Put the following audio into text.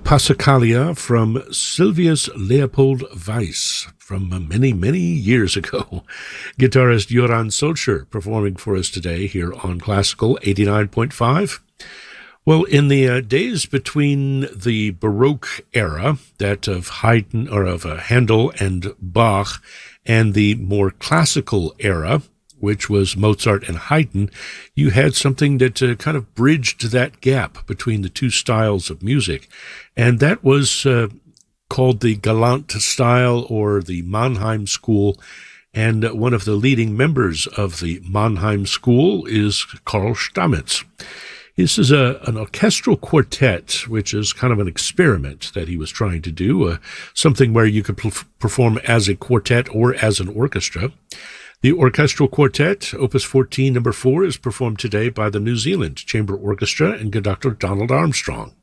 Passacaglia from Sylvius Leopold Weiss from many, many years ago. Guitarist Joran Solskjaer performing for us today here on Classical 89.5. Well, in the days between the Baroque era, that of Haydn or of Handel and Bach, and the more classical era, which was Mozart and Haydn, you had something that kind of bridged that gap between the two styles of music. And that was called the Galant style or the Mannheim school. And one of the leading members of the Mannheim school is Karl Stamitz. This is an orchestral quartet, which is kind of an experiment that he was trying to do, something where you could perform as a quartet or as an orchestra. The orchestral quartet, Opus 14, number 4, is performed today by the New Zealand Chamber Orchestra and conductor Donald Armstrong.